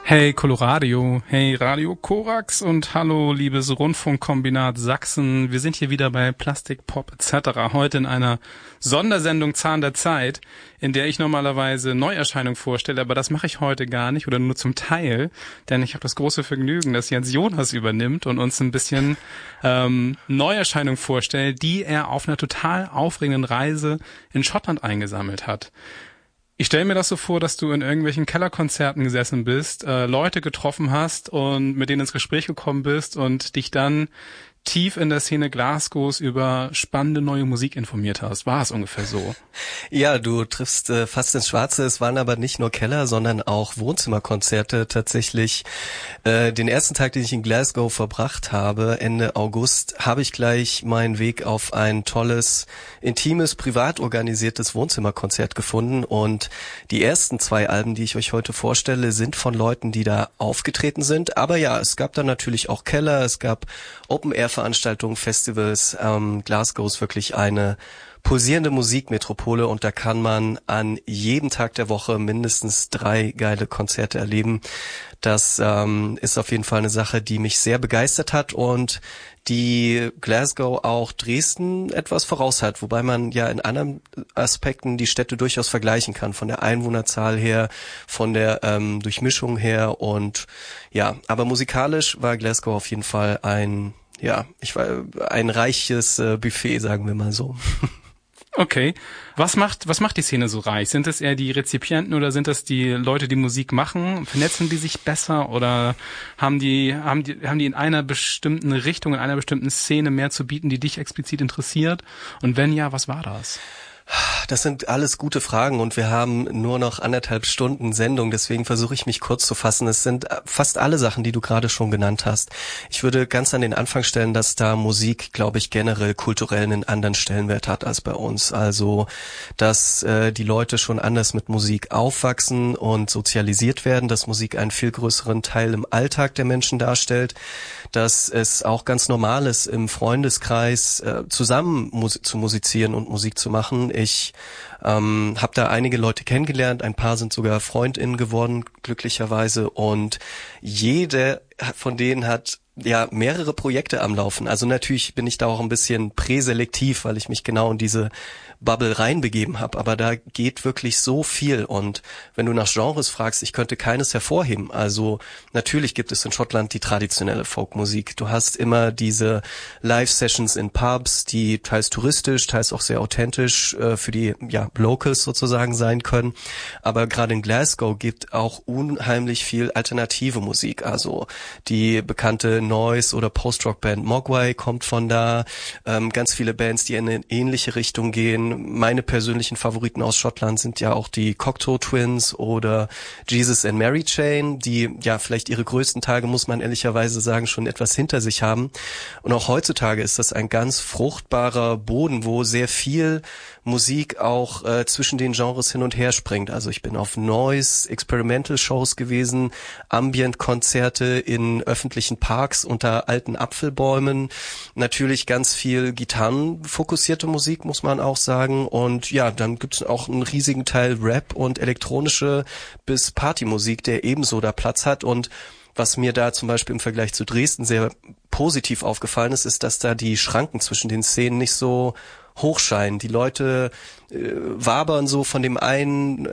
Hey Coloradio, hey Radio Korax und hallo liebes Rundfunkkombinat Sachsen. Wir sind hier wieder bei Plastik, Pop etc. Heute in einer Sondersendung Zahn der Zeit, in der ich normalerweise Neuerscheinungen vorstelle, aber das mache ich heute gar nicht oder nur zum Teil, denn ich habe das große Vergnügen, dass Jens Jonas übernimmt und uns ein bisschen Neuerscheinungen vorstellt, die er auf einer total aufregenden Reise in Schottland eingesammelt hat. Ich stelle mir das so vor, dass du in irgendwelchen Kellerkonzerten gesessen bist, Leute getroffen hast und mit denen ins Gespräch gekommen bist und dich dann tief in der Szene Glasgows über spannende neue Musik informiert hast. War es ungefähr so? Ja, du triffst fast ins Schwarze. Es waren aber nicht nur Keller, sondern auch Wohnzimmerkonzerte. Tatsächlich den ersten Tag, den ich in Glasgow verbracht habe, Ende August, habe ich gleich meinen Weg auf ein tolles, intimes, privat organisiertes Wohnzimmerkonzert gefunden. Und die ersten 2 Alben, die ich euch heute vorstelle, sind von Leuten, die da aufgetreten sind. Aber ja, es gab dann natürlich auch Keller, es gab Open-Air-Veranstaltungen, Festivals. Glasgow ist wirklich eine pulsierende Musikmetropole und da kann man an jedem Tag der Woche mindestens 3 geile Konzerte erleben. Das ist auf jeden Fall eine Sache, die mich sehr begeistert hat und die Glasgow auch Dresden etwas voraus hat, wobei man ja in anderen Aspekten die Städte durchaus vergleichen kann, von der Einwohnerzahl her, von der Durchmischung her und ja, aber musikalisch war Glasgow auf jeden Fall ein reiches Buffet, sagen wir mal so. Okay. Was macht die Szene so reich? Sind es eher die Rezipienten oder sind es die Leute, die Musik machen? Vernetzen die sich besser oder haben die in einer bestimmten Richtung, in einer bestimmten Szene mehr zu bieten, die dich explizit interessiert? Und wenn ja, was war das? Das sind alles gute Fragen und wir haben nur noch 1,5 Stunden Sendung, deswegen versuche ich mich kurz zu fassen. Es sind fast alle Sachen, die du gerade schon genannt hast. Ich würde ganz an den Anfang stellen, dass da Musik, glaube ich, generell kulturell einen anderen Stellenwert hat als bei uns. Also, dass die Leute schon anders mit Musik aufwachsen und sozialisiert werden, dass Musik einen viel größeren Teil im Alltag der Menschen darstellt, dass es auch ganz normal ist, im Freundeskreis zusammen zu musizieren und Musik zu machen. Ich habe da einige Leute kennengelernt, ein paar sind sogar FreundInnen geworden, glücklicherweise, und jede von denen hat ja mehrere Projekte am Laufen. Also natürlich bin ich da auch ein bisschen präselektiv, weil ich mich genau in diese Bubble reinbegeben habe, aber da geht wirklich so viel und wenn du nach Genres fragst, ich könnte keines hervorheben. Also natürlich gibt es in Schottland die traditionelle Folkmusik. Du hast immer diese Live-Sessions in Pubs, die teils touristisch, teils auch sehr authentisch für die Locals sozusagen sein können. Aber gerade in Glasgow gibt auch unheimlich viel alternative Musik. Also die bekannte Noise- oder Post-Rock-Band Mogwai kommt von da. Ganz viele Bands, die in eine ähnliche Richtung gehen. Meine persönlichen Favoriten aus Schottland sind ja auch die Cocteau Twins oder Jesus and Mary Chain, die ja vielleicht ihre größten Tage, muss man ehrlicherweise sagen, schon etwas hinter sich haben. Und auch heutzutage ist das ein ganz fruchtbarer Boden, wo sehr viel Musik auch zwischen den Genres hin und her springt. Also ich bin auf Noise, Experimental Shows gewesen, Ambient-Konzerte in öffentlichen Parks unter alten Apfelbäumen, natürlich ganz viel gitarrenfokussierte Musik, muss man auch sagen. Und ja, dann gibt's auch einen riesigen Teil Rap und elektronische bis Partymusik, der ebenso da Platz hat. Und was mir da zum Beispiel im Vergleich zu Dresden sehr positiv aufgefallen ist, ist, dass da die Schranken zwischen den Szenen nicht so hochscheinen. Die Leute wabern so von der einen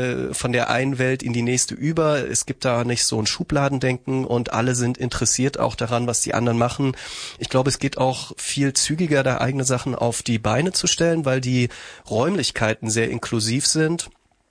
Welt in die nächste über. Es gibt da nicht so ein Schubladendenken und alle sind interessiert auch daran, was die anderen machen. Ich glaube, es geht auch viel zügiger, da eigene Sachen auf die Beine zu stellen, weil die Räumlichkeiten sehr inklusiv sind.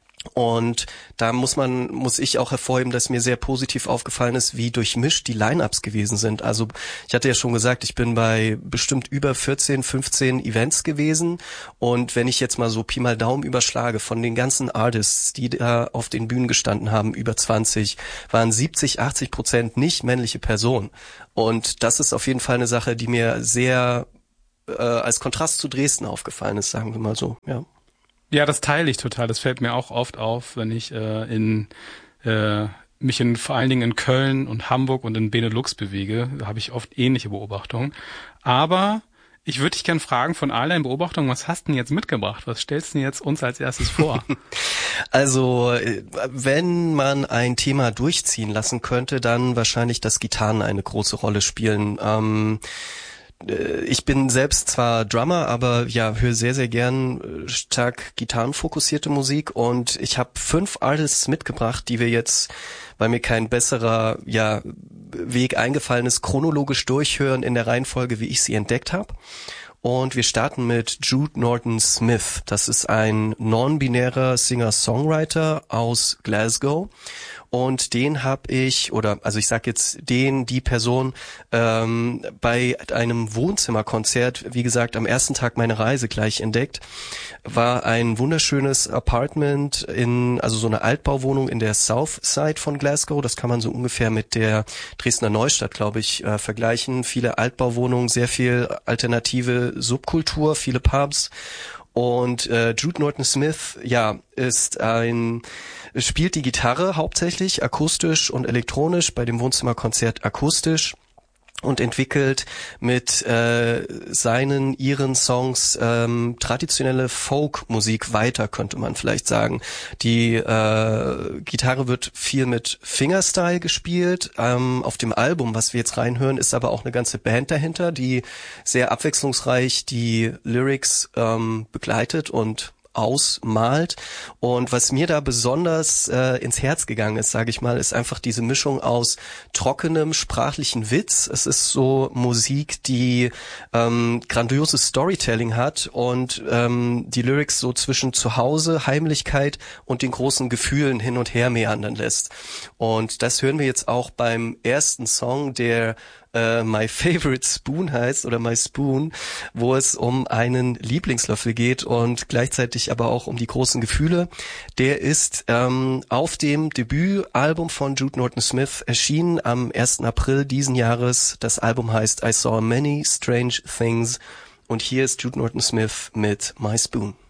Und da muss ich auch hervorheben, dass mir sehr positiv aufgefallen ist, wie durchmischt die Line-Ups gewesen sind. Also ich hatte ja schon gesagt, ich bin bei bestimmt über 14, 15 Events gewesen. Und wenn ich jetzt mal so Pi mal Daumen überschlage, von den ganzen Artists, die da auf den Bühnen gestanden haben, über 20, waren 70-80% nicht männliche Personen. Und das ist auf jeden Fall eine Sache, die mir sehr als Kontrast zu Dresden aufgefallen ist, sagen wir mal so, ja. Ja, das teile ich total. Das fällt mir auch oft auf, wenn ich mich vor allen Dingen in Köln und Hamburg und in Benelux bewege. Da habe ich oft ähnliche Beobachtungen. Aber Ich würde dich gern fragen von all deinen Beobachtungen, was hast du denn jetzt mitgebracht? Was stellst du denn jetzt uns als erstes vor? Also, wenn man ein Thema durchziehen lassen könnte, dann wahrscheinlich, dass Gitarren eine große Rolle spielen. Ich bin selbst zwar Drummer, aber ja, höre sehr, sehr gern stark gitarrenfokussierte Musik und ich habe 5 Artists mitgebracht, die wir jetzt, weil mir kein besserer Weg eingefallen ist, chronologisch durchhören in der Reihenfolge, wie ich sie entdeckt habe. Und wir starten mit Jude Norton Smith. Das ist ein non-binärer Singer-Songwriter aus Glasgow. Und den habe ich, ich sag jetzt die Person, bei einem Wohnzimmerkonzert, wie gesagt, am ersten Tag meiner Reise gleich entdeckt. War ein wunderschönes Apartment so eine Altbauwohnung in der South Side von Glasgow. Das kann man so ungefähr mit der Dresdner Neustadt, glaube ich, vergleichen. Viele Altbauwohnungen, sehr viel alternative Subkultur, viele Pubs. Und Jude Norton Smith, spielt die Gitarre hauptsächlich akustisch und elektronisch, bei dem Wohnzimmerkonzert akustisch und entwickelt mit ihren Songs traditionelle Folkmusik weiter, könnte man vielleicht sagen. Die Gitarre wird viel mit Fingerstyle gespielt. Auf dem Album, was wir jetzt reinhören, ist aber auch eine ganze Band dahinter, die sehr abwechslungsreich die Lyrics begleitet und ausmalt. Und was mir da besonders ins Herz gegangen ist, sage ich mal, ist einfach diese Mischung aus trockenem sprachlichen Witz. Es ist so Musik, die grandioses Storytelling hat und die Lyrics so zwischen Zuhause, Heimlichkeit und den großen Gefühlen hin und her meandern lässt. Und das hören wir jetzt auch beim ersten Song, der My Favorite Spoon heißt oder My Spoon, wo es um einen Lieblingslöffel geht und gleichzeitig aber auch um die großen Gefühle. Der ist auf dem Debütalbum von Jude Norton Smith erschienen am 1. April diesen Jahres. Das Album heißt I Saw Many Strange Things und hier ist Jude Norton Smith mit My Spoon.